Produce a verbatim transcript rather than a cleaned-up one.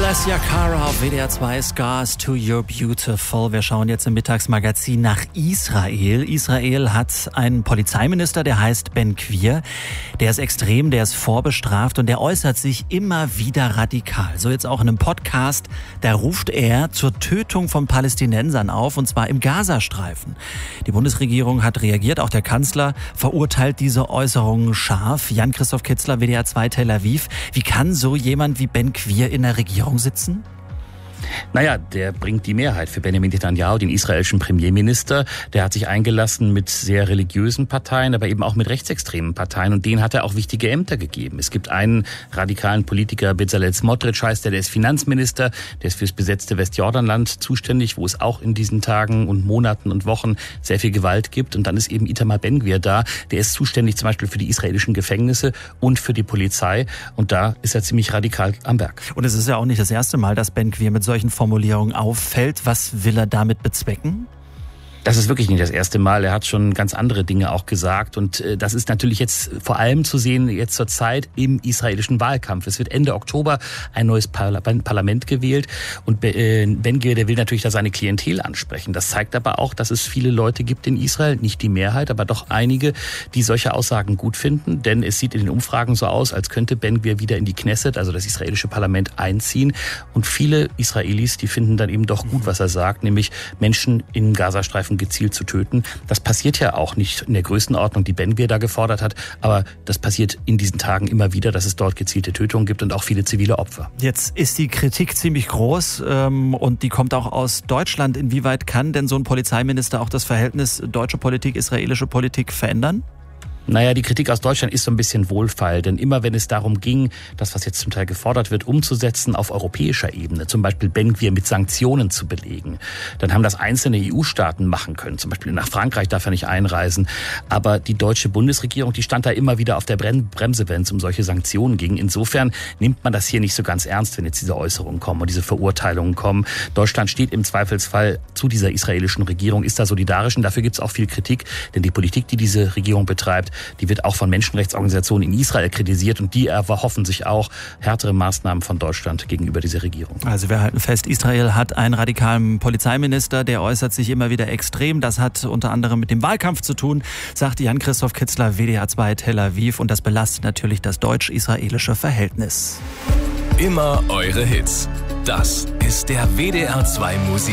Alessia Cara auf W D R zwei, Scars to You're Beautiful. Wir schauen jetzt im Mittagsmagazin nach Israel. Israel hat einen Polizeiminister, der heißt Ben Gvir. Der ist extrem, der ist vorbestraft und der äußert sich immer wieder radikal. So jetzt auch in einem Podcast, da ruft er zur Tötung von Palästinensern auf, und zwar im Gazastreifen. Die Bundesregierung hat reagiert, auch der Kanzler verurteilt diese Äußerungen scharf. Jan-Christoph Kitzler, W D R zwei Tel Aviv. Wie kann so jemand wie Ben Gvir in der Regierung sitzen? Naja, der bringt die Mehrheit für Benjamin Netanyahu, den israelischen Premierminister. Der hat sich eingelassen mit sehr religiösen Parteien, aber eben auch mit rechtsextremen Parteien. Und denen hat er auch wichtige Ämter gegeben. Es gibt einen radikalen Politiker, Bezalel Smotrich heißt der, der ist Finanzminister, der ist fürs besetzte Westjordanland zuständig, wo es auch in diesen Tagen und Monaten und Wochen sehr viel Gewalt gibt. Und dann ist eben Itamar Ben Gvir da, der ist zuständig zum Beispiel für die israelischen Gefängnisse und für die Polizei. Und da ist er ziemlich radikal am Werk. Und es ist ja auch nicht das erste Mal, dass Ben Gvir mit solchen Formulierungen auffällt. Was will er damit bezwecken? Das ist wirklich nicht das erste Mal. Er hat schon ganz andere Dinge auch gesagt. Und das ist natürlich jetzt vor allem zu sehen, jetzt zur Zeit im israelischen Wahlkampf. Es wird Ende Oktober ein neues Parlament gewählt. Und Ben Gvir, der will natürlich da seine Klientel ansprechen. Das zeigt aber auch, dass es viele Leute gibt in Israel, nicht die Mehrheit, aber doch einige, die solche Aussagen gut finden. Denn es sieht in den Umfragen so aus, als könnte Ben Gvir wieder in die Knesset, also das israelische Parlament, einziehen. Und viele Israelis, die finden dann eben doch gut, was er sagt, nämlich Menschen im Gazastreifen gezielt zu töten. Das passiert ja auch nicht in der Größenordnung, die Ben Gvir da gefordert hat, aber das passiert in diesen Tagen immer wieder, dass es dort gezielte Tötungen gibt und auch viele zivile Opfer. Jetzt ist die Kritik ziemlich groß ähm, und die kommt auch aus Deutschland. Inwieweit kann denn so ein Polizeiminister auch das Verhältnis deutsche Politik, israelische Politik verändern? Naja, die Kritik aus Deutschland ist so ein bisschen wohlfeil, denn immer wenn es darum ging, das, was jetzt zum Teil gefordert wird, umzusetzen auf europäischer Ebene, zum Beispiel Ben Gvir mit Sanktionen zu belegen, dann haben das einzelne E U-Staaten machen können. Zum Beispiel nach Frankreich darf er nicht einreisen. Aber die deutsche Bundesregierung, die stand da immer wieder auf der Bremse, wenn es um solche Sanktionen ging. Insofern nimmt man das hier nicht so ganz ernst, wenn jetzt diese Äußerungen kommen und diese Verurteilungen kommen. Deutschland steht im Zweifelsfall zu dieser israelischen Regierung, ist da solidarisch, und dafür gibt es auch viel Kritik, denn die Politik, die diese Regierung betreibt, die wird auch von Menschenrechtsorganisationen in Israel kritisiert, und die erhoffen sich auch härtere Maßnahmen von Deutschland gegenüber dieser Regierung. Also wir halten fest, Israel hat einen radikalen Polizeiminister, der äußert sich immer wieder extrem. Das hat unter anderem mit dem Wahlkampf zu tun, sagte Jan-Christoph Kitzler, W D R zwei Tel Aviv, und das belastet natürlich das deutsch-israelische Verhältnis. Immer eure Hits. Das ist der W D R zwei Musik.